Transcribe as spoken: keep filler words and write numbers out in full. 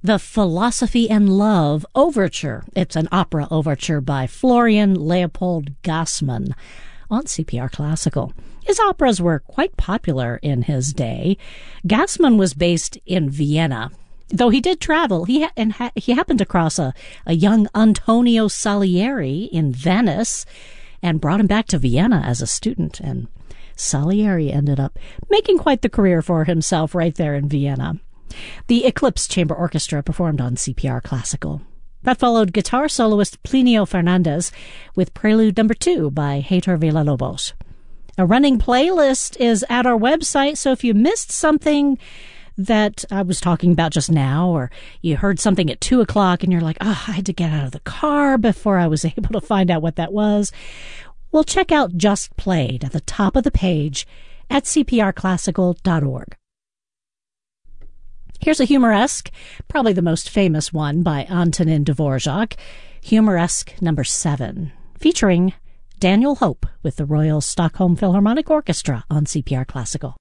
the Philosophy and Love Overture. It's an opera overture by Florian Leopold Gassmann on C P R Classical. His operas were quite popular in his day. Gassmann was based in Vienna. Though he did travel, he ha- and ha- he happened across a, a young Antonio Salieri in Venice and brought him back to Vienna as a student. And Salieri ended up making quite the career for himself right there in Vienna. The Eclipse Chamber Orchestra performed on C P R Classical. That followed guitar soloist Plinio Fernandez with Prelude Number Two by Heitor Villalobos. A running playlist is at our website, so if you missed something that I was talking about just now, or you heard something at two o'clock and you're like, oh, I had to get out of the car before I was able to find out what that was, well, check out Just Played at the top of the page at c p r classical dot org. Here's a Humoresque, probably the most famous one by Antonin Dvorak, Humoresque number seven, featuring Daniel Hope with the Royal Stockholm Philharmonic Orchestra on C P R Classical.